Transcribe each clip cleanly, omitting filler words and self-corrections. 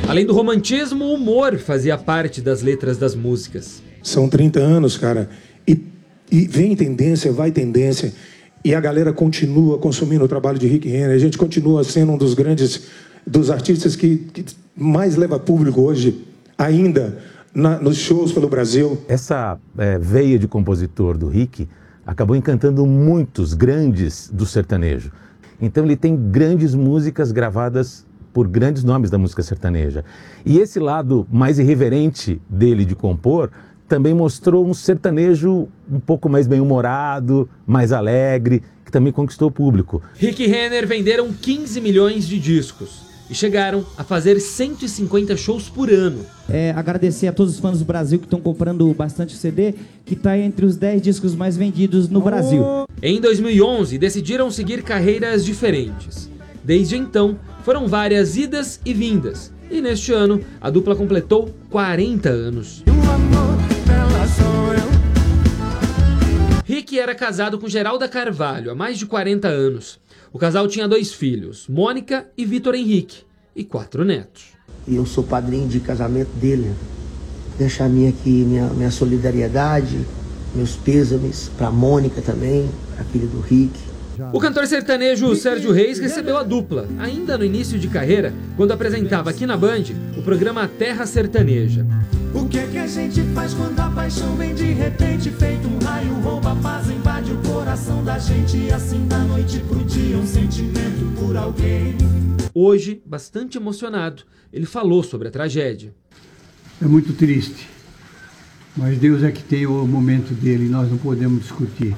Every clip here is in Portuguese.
Além do romantismo, o humor fazia parte das letras das músicas. São 30 anos, cara, e vem tendência, vai tendência, e a galera continua consumindo o trabalho de Rick Renner. A gente continua sendo um dos artistas que mais leva público hoje, ainda, nos shows pelo Brasil. Essa veia de compositor do Rick acabou encantando muitos grandes do sertanejo. Então ele tem grandes músicas gravadas por grandes nomes da música sertaneja. E esse lado mais irreverente dele de compor também mostrou um sertanejo um pouco mais bem-humorado, mais alegre, que também conquistou o público. Rick e Renner venderam 15 milhões de discos e chegaram a fazer 150 shows por ano. Agradecer a todos os fãs do Brasil que estão comprando bastante CD, que está entre os 10 discos mais vendidos no Brasil. Em 2011, decidiram seguir carreiras diferentes. Desde então, foram várias idas e vindas. E neste ano, a dupla completou 40 anos. Rick era casado com Geralda Carvalho há mais de 40 anos. O casal tinha 2 filhos, Mônica e Vitor Henrique, e 4 netos. E eu sou padrinho de casamento dele. Deixar minha solidariedade, meus pêsames para Mônica também, a filha do Rick. O cantor sertanejo Sérgio Reis recebeu a dupla, ainda no início de carreira, quando apresentava aqui na Band o programa Terra Sertaneja. O que é que a gente faz quando a paixão vem de repente, feito um raio, rouba a paz, invade o coração da gente, e assim da noite pro dia um sentimento por alguém. Hoje, bastante emocionado, ele falou sobre a tragédia. É muito triste, mas Deus é que tem o momento dele, nós não podemos discutir.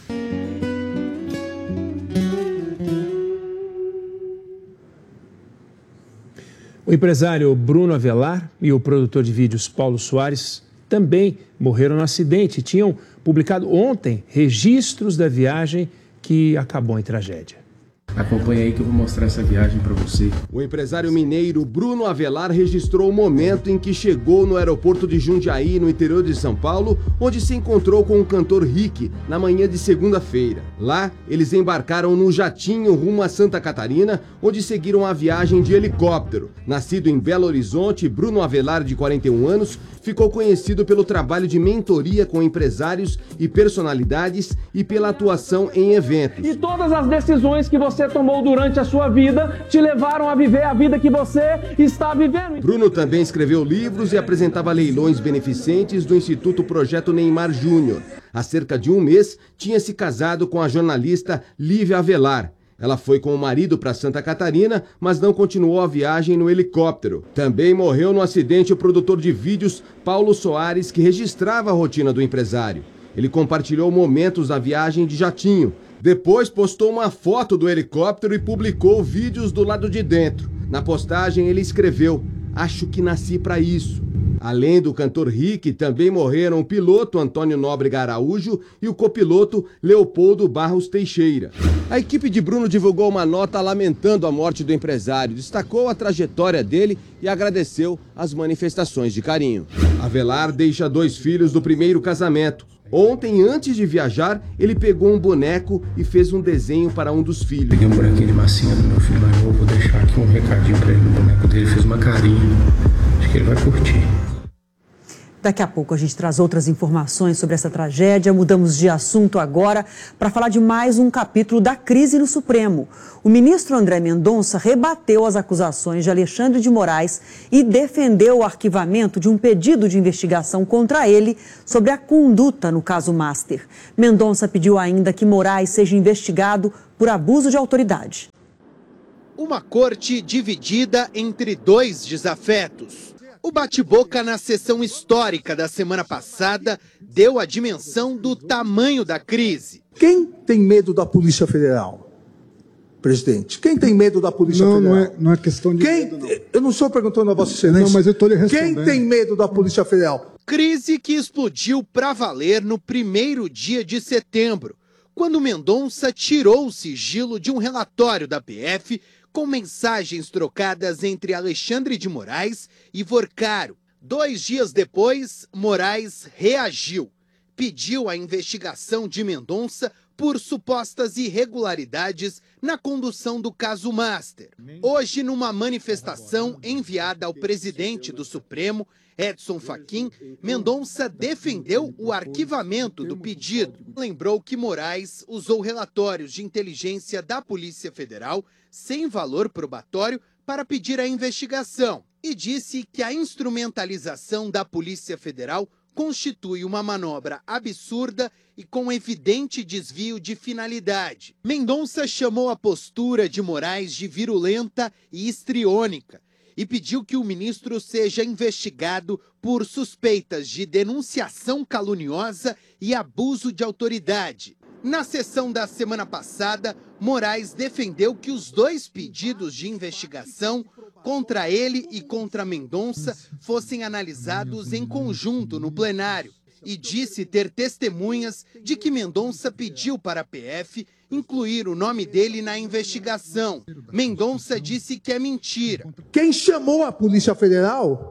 O empresário Bruno Avelar e o produtor de vídeos Paulo Soares também morreram no acidente e tinham publicado ontem registros da viagem que acabou em tragédia. Acompanha aí que eu vou mostrar essa viagem para você. O empresário mineiro Bruno Avelar registrou o momento em que chegou no aeroporto de Jundiaí, no interior de São Paulo, onde se encontrou com o cantor Rick na manhã de segunda-feira. Lá, eles embarcaram no jatinho rumo a Santa Catarina, onde seguiram a viagem de helicóptero. Nascido em Belo Horizonte, Bruno Avelar, de 41 anos, ficou conhecido pelo trabalho de mentoria com empresários e personalidades e pela atuação em eventos. E todas as decisões que você tomou durante a sua vida te levaram a viver a vida que você está vivendo. Bruno também escreveu livros e apresentava leilões beneficentes do Instituto Projeto Neymar Júnior. Há cerca de um mês, tinha se casado com a jornalista Lívia Avelar. Ela foi com o marido para Santa Catarina, mas não continuou a viagem no helicóptero. Também morreu no acidente o produtor de vídeos Paulo Soares, que registrava a rotina do empresário. Ele compartilhou momentos da viagem de jatinho. Depois postou uma foto do helicóptero e publicou vídeos do lado de dentro. Na postagem ele escreveu: "Acho que nasci para isso". Além do cantor Rick, também morreram o piloto Antônio Nóbrega Araújo e o copiloto Leopoldo Barros Teixeira. A equipe de Bruno divulgou uma nota lamentando a morte do empresário, destacou a trajetória dele e agradeceu as manifestações de carinho. Avelar deixa 2 filhos do primeiro casamento. Ontem, antes de viajar, ele pegou um boneco e fez um desenho para um dos filhos. Peguei um bonequinho de massinha do meu filho, mas eu vou deixar aqui um recadinho para ele. O boneco dele fez uma carinha. Acho que ele vai curtir. Daqui a pouco a gente traz outras informações sobre essa tragédia. Mudamos de assunto agora para falar de mais um capítulo da crise no Supremo. O ministro André Mendonça rebateu as acusações de Alexandre de Moraes e defendeu o arquivamento de um pedido de investigação contra ele sobre a conduta no caso Master. Mendonça pediu ainda que Moraes seja investigado por abuso de autoridade. Uma corte dividida entre 2 desafetos. O bate-boca na sessão histórica da semana passada deu a dimensão do tamanho da crise. Quem tem medo da Polícia Federal, presidente? Quem tem medo da Polícia Federal? Não é questão de medo, não. Eu não estou perguntando a Vossa Excelência. Não, mas eu estou lhe respondendo. Quem tem medo da Polícia Federal? Crise que explodiu para valer no primeiro dia de setembro, quando Mendonça tirou o sigilo de um relatório da PF com mensagens trocadas entre Alexandre de Moraes e Vorcaro. 2 dias depois, Moraes reagiu. Pediu a investigação de Mendonça por supostas irregularidades na condução do caso Master. Hoje, numa manifestação enviada ao presidente do Supremo, Edson Fachin, Mendonça defendeu o arquivamento do pedido. Lembrou que Moraes usou relatórios de inteligência da Polícia Federal sem valor probatório para pedir a investigação e disse que a instrumentalização da Polícia Federal constitui uma manobra absurda e com evidente desvio de finalidade. Mendonça chamou a postura de Moraes de virulenta e histriônica e pediu que o ministro seja investigado por suspeitas de denunciação caluniosa e abuso de autoridade. Na sessão da semana passada, Moraes defendeu que os dois pedidos de investigação contra ele e contra Mendonça fossem analisados em conjunto no plenário e disse ter testemunhas de que Mendonça pediu para a PF incluir o nome dele na investigação. Mendonça disse que é mentira. Quem chamou a Polícia Federal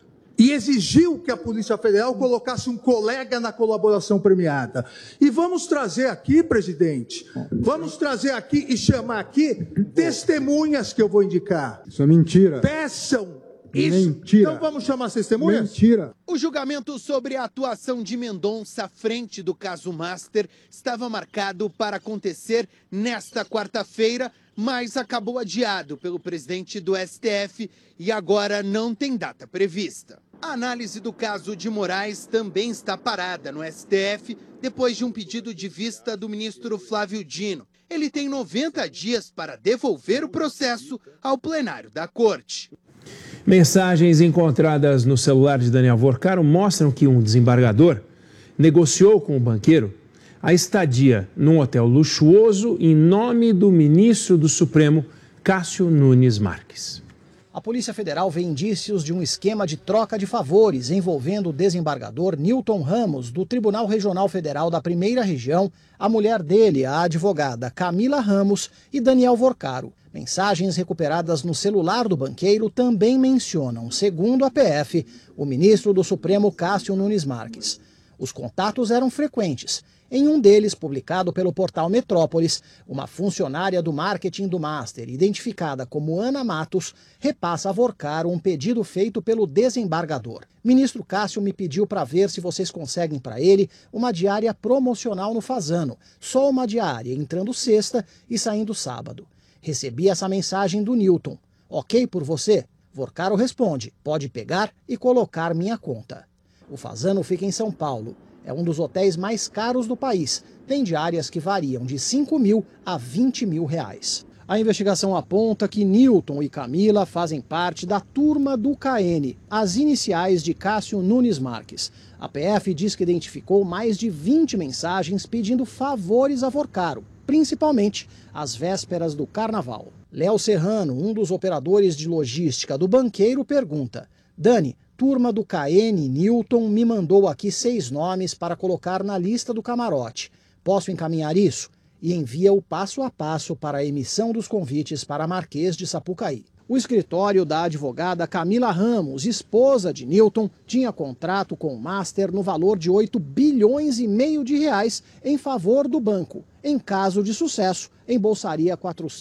e exigiu que a Polícia Federal colocasse um colega na colaboração premiada. E vamos trazer aqui, presidente, vamos trazer aqui e chamar aqui testemunhas que eu vou indicar. Isso é mentira. Peçam isso. Mentira. Então vamos chamar as testemunhas? Mentira. O julgamento sobre a atuação de Mendonça à frente do caso Master estava marcado para acontecer nesta quarta-feira, mas acabou adiado pelo presidente do STF e agora não tem data prevista. A análise do caso de Moraes também está parada no STF depois de um pedido de vista do ministro Flávio Dino. Ele tem 90 dias para devolver o processo ao plenário da Corte. Mensagens encontradas no celular de Daniel Vorcaro mostram que um desembargador negociou com o banqueiro a estadia num hotel luxuoso em nome do ministro do Supremo, Cássio Nunes Marques. A Polícia Federal vê indícios de um esquema de troca de favores envolvendo o desembargador Newton Ramos, do Tribunal Regional Federal da Primeira Região, a mulher dele, a advogada Camila Ramos, e Daniel Vorcaro. Mensagens recuperadas no celular do banqueiro também mencionam, segundo a PF, o ministro do Supremo Cássio Nunes Marques. Os contatos eram frequentes. Em um deles, publicado pelo portal Metrópolis, uma funcionária do marketing do Master, identificada como Ana Matos, repassa a Vorcaro um pedido feito pelo desembargador. Ministro Cássio me pediu para ver se vocês conseguem para ele uma diária promocional no Fazano. Só uma diária, entrando sexta e saindo sábado. Recebi essa mensagem do Newton. Ok por você? Vorcaro responde, pode pegar e colocar minha conta. O Fazano fica em São Paulo. É um dos hotéis mais caros do país. Tem diárias que variam de 5 mil a 20 mil reais. A investigação aponta que Newton e Camila fazem parte da turma do KN, as iniciais de Cássio Nunes Marques. A PF diz que identificou mais de 20 mensagens pedindo favores a Vorcaro, principalmente às vésperas do Carnaval. Léo Serrano, um dos operadores de logística do banqueiro, pergunta: Dani, turma do KN Newton me mandou aqui 6 nomes para colocar na lista do camarote. Posso encaminhar isso? E envia o passo a passo para a emissão dos convites para Marquês de Sapucaí. O escritório da advogada Camila Ramos, esposa de Newton, tinha contrato com o Master no valor de 8,5 bilhões de reais em favor do banco. Em caso de sucesso, embolsaria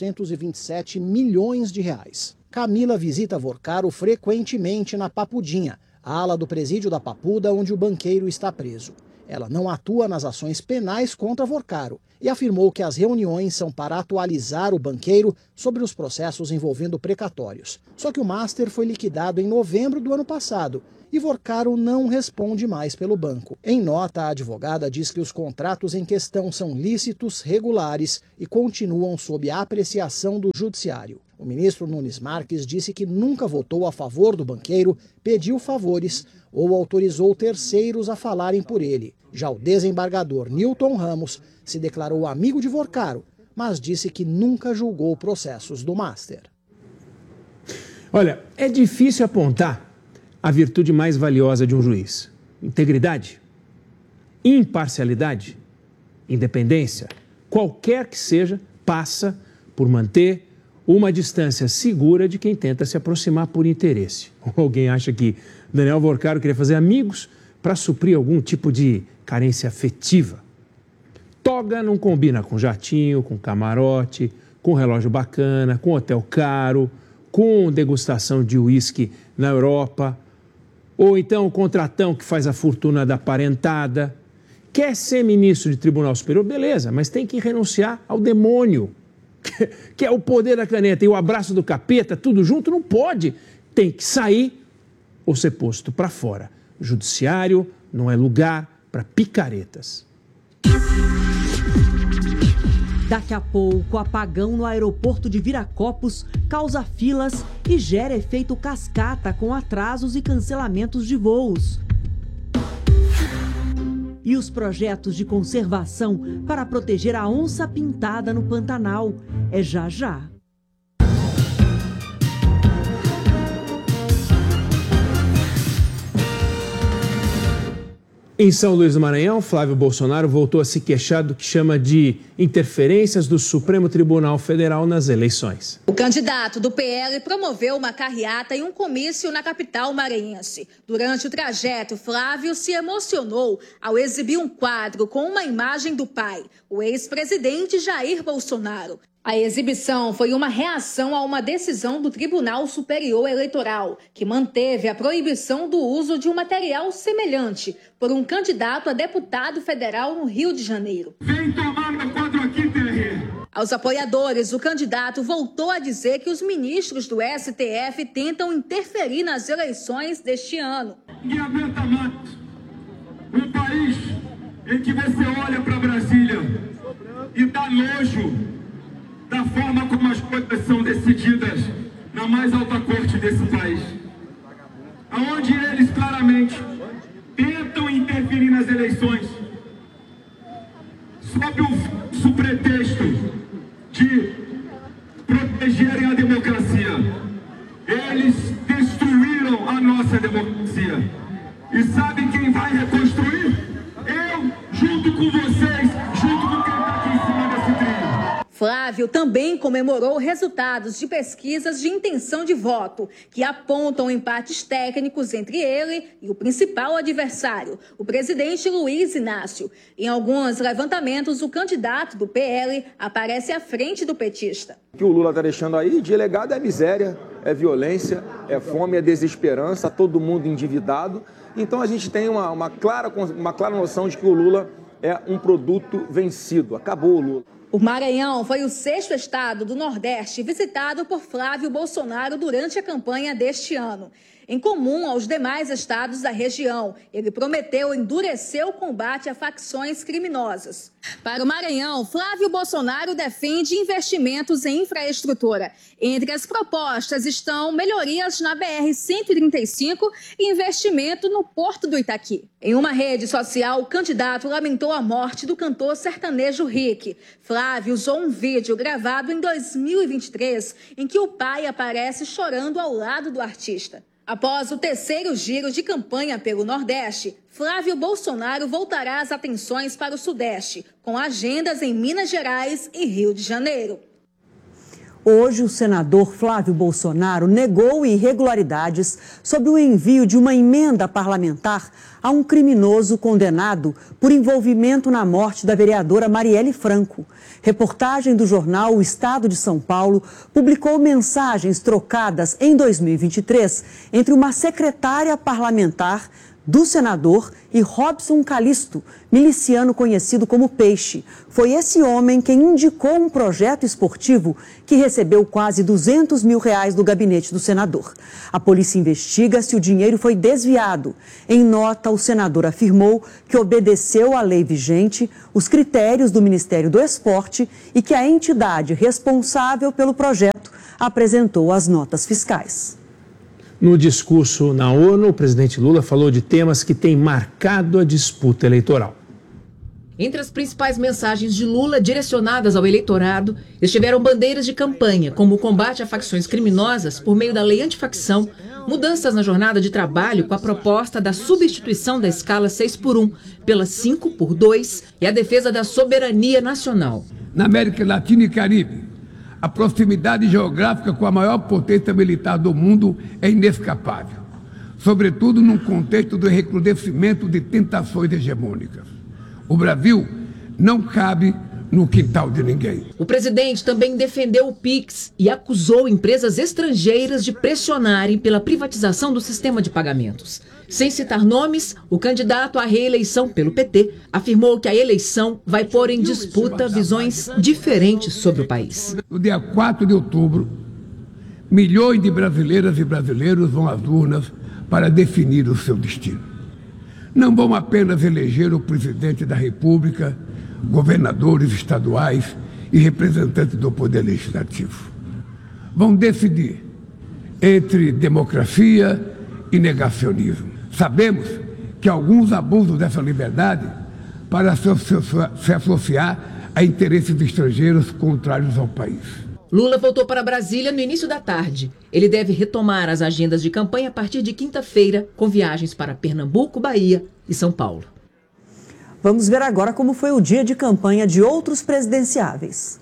427 milhões de reais. Camila visita Vorcaro frequentemente na Papudinha, a ala do presídio da Papuda, onde o banqueiro está preso. Ela não atua nas ações penais contra Vorcaro e afirmou que as reuniões são para atualizar o banqueiro sobre os processos envolvendo precatórios. Só que o Master foi liquidado em novembro do ano passado e Vorcaro não responde mais pelo banco. Em nota, a advogada diz que os contratos em questão são lícitos, regulares e continuam sob a apreciação do judiciário. O ministro Nunes Marques disse que nunca votou a favor do banqueiro, pediu favores ou autorizou terceiros a falarem por ele. Já o desembargador Newton Ramos se declarou amigo de Vorcaro, mas disse que nunca julgou processos do Master. Olha, é difícil apontar a virtude mais valiosa de um juiz: integridade, imparcialidade, independência. Qualquer que seja, passa por manter uma distância segura de quem tenta se aproximar por interesse. Alguém acha que Daniel Vorcaro queria fazer amigos para suprir algum tipo de carência afetiva? toga não combina com jatinho, com camarote, com relógio bacana, com hotel caro, com degustação de uísque na Europa, ou então o contratão que faz a fortuna da parentada. Quer ser ministro de Tribunal Superior? Beleza, mas tem que renunciar ao demônio, que é o poder da caneta e o abraço do capeta, tudo junto, não pode. Tem que sair ou ser posto para fora. O judiciário não é lugar para picaretas. Daqui a pouco, apagão no aeroporto de Viracopos causa filas e gera efeito cascata com atrasos e cancelamentos de voos. E os projetos de conservação para proteger a onça pintada no Pantanal. É já já. Em São Luís do Maranhão, Flávio Bolsonaro voltou a se queixar do que chama de interferências do Supremo Tribunal Federal nas eleições. O candidato do PL promoveu uma carreata e um comício na capital maranhense. Durante o trajeto, Flávio se emocionou ao exibir um quadro com uma imagem do pai, o ex-presidente Jair Bolsonaro. A exibição foi uma reação a uma decisão do Tribunal Superior Eleitoral, que manteve a proibição do uso de um material semelhante por um candidato a deputado federal no Rio de Janeiro. Vem tomar meu quadro aqui, TR. Aos apoiadores, o candidato voltou a dizer que os ministros do STF tentam interferir nas eleições deste ano. Ninguém aguenta mais um país em que você olha para Brasília e dá nojo da forma como as coisas são decididas na mais alta corte desse país, aonde eles claramente tentam interferir nas eleições sob o pretexto de protegerem a democracia. Eles destruíram a nossa democracia. E sabe quem vai reconstruir? Eu, junto com vocês, junto com quem está aqui em cima desse trilho. Flávio também comemorou resultados de pesquisas de intenção de voto, que apontam empates técnicos entre ele e o principal adversário, o presidente Luiz Inácio. Em alguns levantamentos, o candidato do PL aparece à frente do petista. O que o Lula está deixando aí de legado é miséria, é violência, é fome, é desesperança, todo mundo endividado. Então a gente tem uma clara noção de que o Lula é um produto vencido. Acabou o Lula. O Maranhão foi o 6º estado do Nordeste visitado por Flávio Bolsonaro durante a campanha deste ano. Em comum aos demais estados da região, ele prometeu endurecer o combate a facções criminosas. Para o Maranhão, Flávio Bolsonaro defende investimentos em infraestrutura. Entre as propostas estão melhorias na BR-135 e investimento no Porto do Itaqui. Em uma rede social, o candidato lamentou a morte do cantor sertanejo Rick. Flávio usou um vídeo gravado em 2023, em que o pai aparece chorando ao lado do artista. Após o 3º giro de campanha pelo Nordeste, Flávio Bolsonaro voltará as atenções para o Sudeste, com agendas em Minas Gerais e Rio de Janeiro. Hoje, o senador Flávio Bolsonaro negou irregularidades sobre o envio de uma emenda parlamentar a um criminoso condenado por envolvimento na morte da vereadora Marielle Franco. Reportagem do jornal O Estado de São Paulo publicou mensagens trocadas em 2023 entre uma secretária parlamentar do senador e Robson Calisto, miliciano conhecido como Peixe. Foi esse homem quem indicou um projeto esportivo que recebeu quase R$200 mil do gabinete do senador. A polícia investiga se o dinheiro foi desviado. Em nota, o senador afirmou que obedeceu à lei vigente, os critérios do Ministério do Esporte e que a entidade responsável pelo projeto apresentou as notas fiscais. No discurso na ONU, o presidente Lula falou de temas que têm marcado a disputa eleitoral. Entre as principais mensagens de Lula direcionadas ao eleitorado estiveram bandeiras de campanha, como o combate a facções criminosas por meio da lei antifacção, mudanças na jornada de trabalho com a proposta da substituição da escala 6x1 pela 5x2 e a defesa da soberania nacional. Na América Latina e Caribe, a proximidade geográfica com a maior potência militar do mundo é inescapável, sobretudo num contexto do recrudescimento de tentações hegemônicas. O Brasil não cabe no quintal de ninguém. O presidente também defendeu o Pix e acusou empresas estrangeiras de pressionarem pela privatização do sistema de pagamentos. Sem citar nomes, o candidato à reeleição pelo PT afirmou que a eleição vai pôr em disputa visões diferentes sobre o país. No dia 4 de outubro, milhões de brasileiras e brasileiros vão às urnas para definir o seu destino. Não vão apenas eleger o presidente da República, governadores estaduais e representantes do Poder Legislativo. Vão decidir entre democracia e negacionismo. Sabemos que alguns abusam dessa liberdade para se associar a interesses estrangeiros contrários ao país. Lula voltou para Brasília no início da tarde. Ele deve retomar as agendas de campanha a partir de quinta-feira, com viagens para Pernambuco, Bahia e São Paulo. Vamos ver agora como foi o dia de campanha de outros presidenciáveis.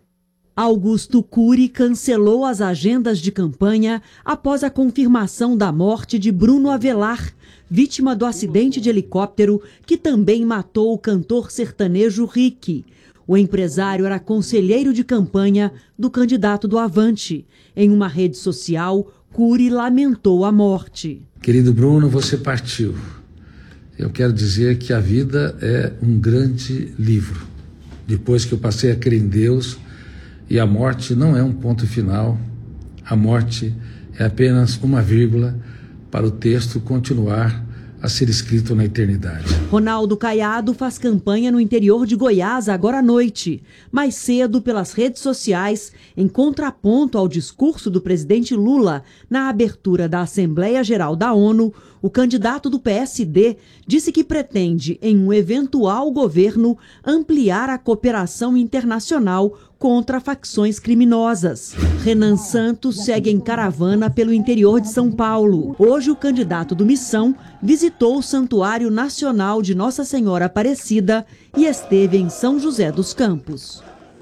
Augusto Cury cancelou as agendas de campanha após a confirmação da morte de Bruno Avelar, vítima do acidente de helicóptero que também matou o cantor sertanejo Rick. O empresário era conselheiro de campanha do candidato do Avante. Em uma rede social, Cury lamentou a morte. Querido Bruno, você partiu. Eu quero dizer que a vida é um grande livro. Depois que eu passei a crer em Deus, e a morte não é um ponto final, a morte é apenas uma vírgula para o texto continuar a ser escrito na eternidade. Ronaldo Caiado faz campanha no interior de Goiás agora à noite. Mais cedo, pelas redes sociais, em contraponto ao discurso do presidente Lula na abertura da Assembleia Geral da ONU, o candidato do PSD disse que pretende, em um eventual governo, ampliar a cooperação internacional contra facções criminosas. Renan Santos segue em caravana pelo interior de São Paulo. Hoje, o candidato do Missão visitou o Santuário Nacional de Nossa Senhora Aparecida e esteve em São José dos Campos.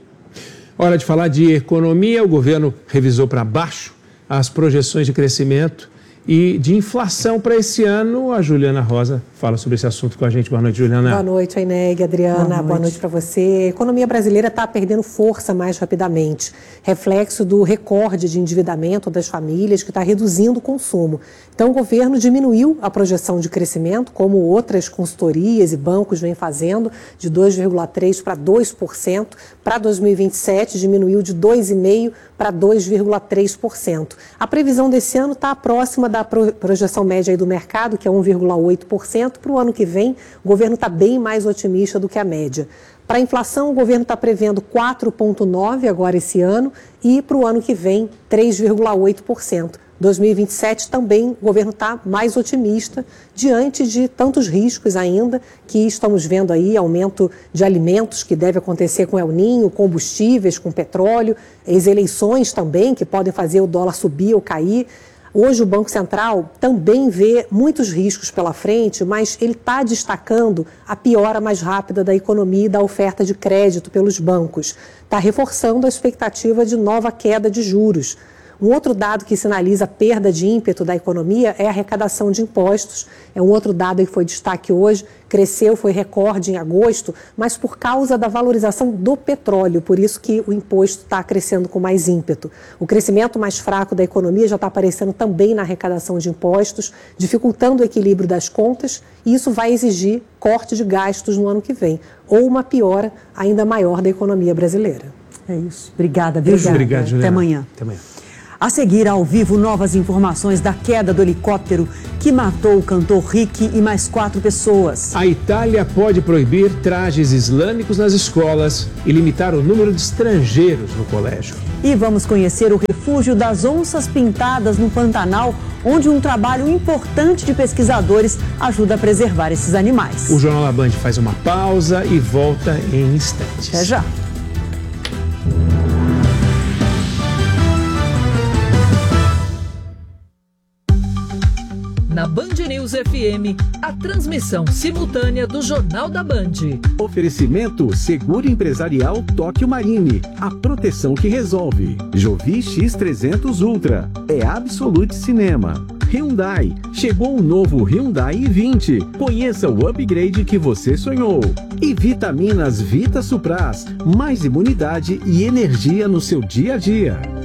Hora de falar de economia. O governo revisou para baixo as projeções de crescimento e de inflação para esse ano. A Juliana Rosa fala sobre esse assunto com a gente. Boa noite, Juliana. Boa noite, Aineg, Adriana. Boa noite para você. A economia brasileira está perdendo força mais rapidamente. Reflexo do recorde de endividamento das famílias que está reduzindo o consumo. Então, o governo diminuiu a projeção de crescimento, como outras consultorias e bancos vêm fazendo, de 2,3% para 2%. Para 2027, diminuiu de 2,5% para 2,3%. A previsão desse ano está próxima da projeção média aí do mercado, que é 1,8%. Para o ano que vem, o governo está bem mais otimista do que a média. Para a inflação, o governo está prevendo 4,9% agora esse ano e para o ano que vem, 3,8%. 2027 também o governo está mais otimista diante de tantos riscos ainda que estamos vendo aí, aumento de alimentos que deve acontecer com El Niño, combustíveis, com petróleo, as eleições também que podem fazer o dólar subir ou cair. Hoje o Banco Central também vê muitos riscos pela frente, mas ele está destacando a piora mais rápida da economia e da oferta de crédito pelos bancos. Está reforçando a expectativa de nova queda de juros. Um outro dado que sinaliza a perda de ímpeto da economia é a arrecadação de impostos. É um outro dado que foi destaque hoje, cresceu, foi recorde em agosto, mas por causa da valorização do petróleo, por isso que o imposto está crescendo com mais ímpeto. O crescimento mais fraco da economia já está aparecendo também na arrecadação de impostos, dificultando o equilíbrio das contas, e isso vai exigir corte de gastos no ano que vem, ou uma piora ainda maior da economia brasileira. É isso. Obrigada, viu? Obrigado, Juliana. Até amanhã. Até amanhã. A seguir, ao vivo, novas informações da queda do helicóptero que matou o cantor Rick e mais 4 pessoas. A Itália pode proibir trajes islâmicos nas escolas e limitar o número de estrangeiros no colégio. E vamos conhecer o refúgio das onças pintadas no Pantanal, onde um trabalho importante de pesquisadores ajuda a preservar esses animais. O Jornal da Band faz uma pausa e volta em instantes. Até já. Na Band News FM, a transmissão simultânea do Jornal da Band. Oferecimento Seguro Empresarial Tóquio Marine, a proteção que resolve. Jovi X300 Ultra, é Absolute Cinema. Hyundai. Chegou o novo Hyundai i20. Conheça o upgrade que você sonhou. E vitaminas Vita Supras. Mais imunidade e energia no seu dia a dia.